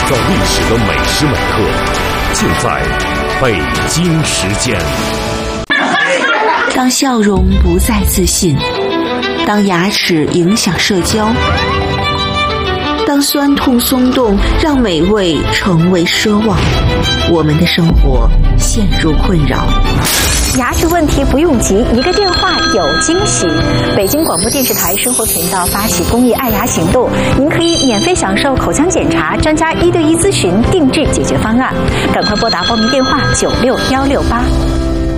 造历史的每时每刻，尽在北京时间。 当笑容不再自信，当牙齿影响社交，当酸痛松动让美味成为奢望，我们的生活陷入困扰。 牙齿问题不用急，一个电话有惊喜。北京广播电视台生活频道发起公益爱牙行动，您可以免费享受口腔检查、专家1对1咨询、定制解决方案。赶快拨打报名电话96168。